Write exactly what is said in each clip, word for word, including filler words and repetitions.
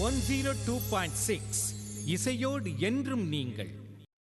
One zero two point six இசையோடு என்றும் நீங்கள்.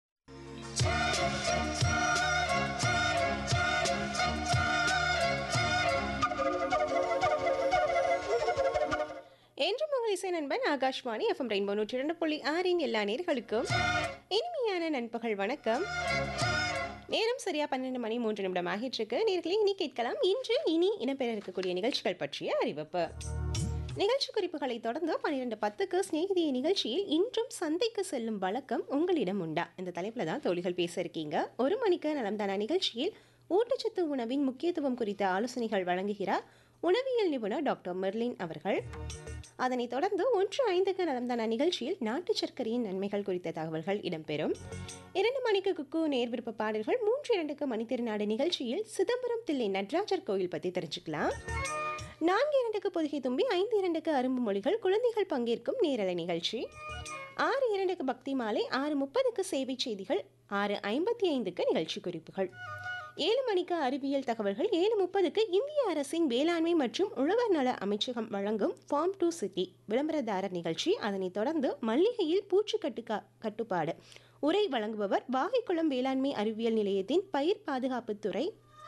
என்றும் உங்கள் இசை நண்பன் ஆகாஷ்வாணி எஃப்எம் ரெயின்போ நூற்றி இரண்டு புள்ளி ஆறின் எல்லா நேர்களுக்கும் இனிமையான நண்பகல் வணக்கம். நேரம் சரியா பன்னெண்டு மணி மூன்று நிமிடம் ஆகிட்டு இருக்கு. நேர்களை இனி கேட்கலாம் இன்று இனி இடம்பெற இருக்கக்கூடிய நிகழ்ச்சிகள் பற்றிய அறிவிப்பு. நிகழ்ச்சி குறிப்புகளை தொடர்ந்து பன்னிரெண்டு பத்துக்கு ஸ்நேகிதிய நிகழ்ச்சியில் இன்றும் சந்தைக்கு செல்லும் வழக்கம் உங்களிடம் உண்டா இந்த தலைப்புல தான் தோழிகள் பேச இருக்கீங்க. ஒரு மணிக்கு நலம்தானா நிகழ்ச்சியில் ஊட்டச்சத்து உணவின் முக்கியத்துவம் குறித்த ஆலோசனைகள் வழங்குகிறார் உணவியல் நிபுணர் டாக்டர் மெர்லின் அவர்கள். அதனைத் தொடர்ந்து ஒன்று ஐந்துக்கு நலம்தானா நிகழ்ச்சியில் நாட்டு சர்க்கரையின் நன்மைகள் குறித்த தகவல்கள் இடம்பெறும். இரண்டு மணிக்கு குக்கு நேர்விருப்ப பாடல்கள். மூன்று இரண்டுக்கு மணித்திருநாடு நிகழ்ச்சியில் சிதம்பரம் தில்லை நடராஜர் கோயில் பற்றி தெரிஞ்சுக்கலாம். நான்கு இரண்டுக்கு பொதுகை தும்பி. ஐந்து இரண்டுக்கு அரும்பு மொழிகள் குழந்தைகள் பங்கேற்கும் நேரலை நிகழ்ச்சி. ஆறு இரண்டுக்கு பக்தி மாலை. ஆறு முப்பதுக்கு சேவை செய்திகள். ஆறு ஐம்பத்தி ஐந்துக்கு நிகழ்ச்சி குறிப்புகள். ஏழு மணிக்கு அறிவியல் தகவல்கள். ஏழு முப்பதுக்கு இந்திய அரசின் வேளாண்மை மற்றும் உழவர் நல அமைச்சகம் வழங்கும் ஃபார்ம் டு சிட்டி விளம்பரதாரர் நிகழ்ச்சி. அதனைத் தொடர்ந்து மல்லிகையில் பூச்சி கட்டுக்கா கட்டுப்பாடு உரை வழங்குபவர் வாகைக்குளம் வேளாண்மை அறிவியல் நிலையத்தின் பயிர் பாதுகாப்புத்துறை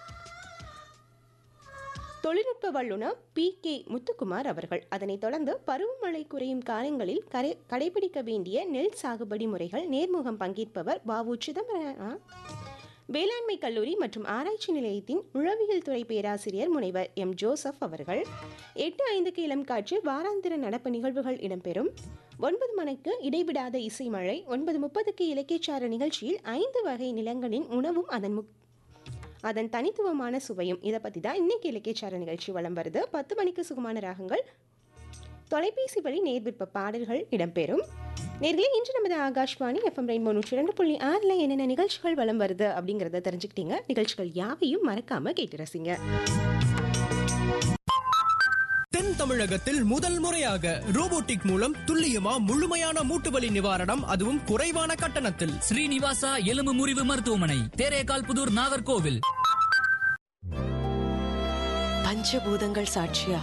தொழில்நுட்ப வல்லுநர் பி கே முத்துக்குமார் அவர்கள். அதனைத் தொடர்ந்து பருவமழை குறையும் காலங்களில் கரை கடைபிடிக்க வேண்டிய நெல் சாகுபடி முறைகள் நேர்முகம். பங்கேற்பவர் பாவு சிதம்பரம் வேளாண்மை கல்லூரி மற்றும் ஆராய்ச்சி நிலையத்தின் உளவியல் துறை பேராசிரியர் முனைவர் எம் ஜோசப் அவர்கள். எட்டு ஐந்துக்கு இளம் காற்று வாராந்திர நடப்பு நிகழ்வுகள் இடம்பெறும். ஒன்பது மணிக்கு இடைவிடாத இசை மழை. ஒன்பது முப்பதுக்கு இலக்கியச்சார நிகழ்ச்சியில் ஐந்து வகை நிலங்களின் உணவும் அதன் முக் அதன் தனித்துவமான சுவையும் இதை பற்றி தான் இன்னைக்கு இலக்கியச்சார நிகழ்ச்சி வலம் வருது. பத்து மணிக்கு சுகமான ராகங்கள் தொலைபேசி வழி நேர்விற்ப பாடல்கள் இடம்பெறும். நேர்களே, இன்று நமது ஆகாஷ்வாணி எஃப்எம் ரெயின்போ நூற்றி இரண்டு புள்ளி ஆறில் என்னென்ன நிகழ்ச்சிகள் வலம் வருது அப்படிங்கிறத தெரிஞ்சுக்கிட்டீங்க. நிகழ்ச்சிகள் யாவையும் மறக்காம கேட்டு ரசிங்க. தென் தமிழகத்தில் முதல் முறையாக ரோபோட்டிக் மூலம் துல்லியமா முழுமையான மூட்டுவலி நிவாரணம், அதுவும் குறைவான கட்டணத்தில். ஸ்ரீனிவாசா எலும்பு முறிவு மருத்துவமனை, தேரேகால் புதூர், நாகர்கோவில். பஞ்சபூதங்கள் சாட்சியா